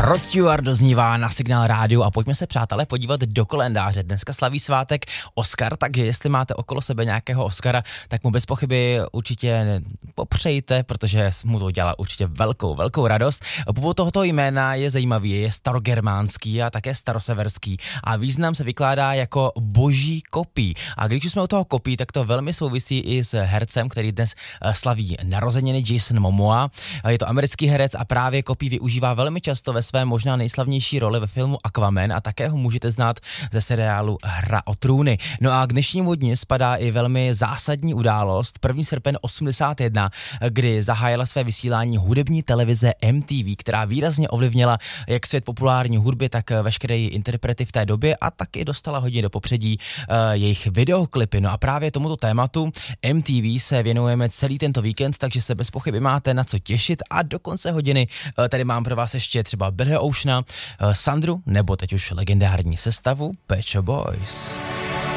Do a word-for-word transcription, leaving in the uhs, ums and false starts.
Rod Stewart doznívá na Signál rádiu a pojďme se, přátelé, podívat do kalendáře. Dneska slaví svátek Oscar, takže jestli máte okolo sebe nějakého Oscara, tak mu bez pochyby určitě popřejte, protože mu to dělá určitě velkou, velkou radost. Původ tohoto jména je zajímavý, je starogermánský a také staroseverský a význam se vykládá jako boží kopí. A když už jsme u toho kopí, tak to velmi souvisí i s hercem, který dnes slaví narozeniny, Jason Momoa. Je to americký herec a právě kopí využívá velmi často ve své možná nejslavnější roli ve filmu Aquaman a také ho můžete znát ze seriálu Hra o trůny. No a k dnešnímu dni spadá i velmi zásadní událost, první srpen osmdesát jedna, kdy zahájila své vysílání hudební televize M T V, která výrazně ovlivnila jak svět populární hudby, tak veškeré její interprety v té době a taky dostala hodně do popředí uh, jejich videoklipy. No a právě tomuto tématu M T V se věnujeme celý tento víkend, takže se bez pochyby máte na co těšit a do konce hodiny uh, tady mám pro vás ještě třeba Billyho Oceana, uh, Sandru nebo teď už legendární sestavu Pet Shop Boys.